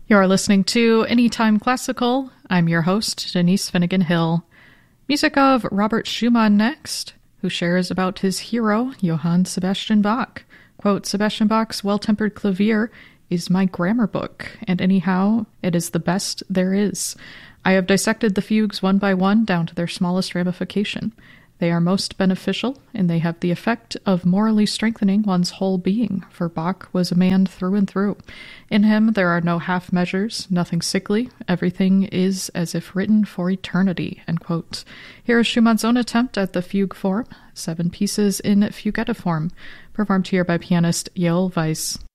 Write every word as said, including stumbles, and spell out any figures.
You're listening to Anytime Classical. I'm your host, Denise Finnegan Hill. Music of Robert Schumann next, who shares about his hero, Johann Sebastian Bach. Quote, Sebastian Bach's Well-Tempered Clavier is my grammar book, and anyhow, it is the best there is. I have dissected the fugues one by one down to their smallest ramification. They are most beneficial, and they have the effect of morally strengthening one's whole being, for Bach was a man through and through. In him there are no half measures, nothing sickly, everything is as if written for eternity. End quote. Here is Schumann's own attempt at the fugue form, seven pieces in fuguetta form, performed here by pianist Joel Weiss.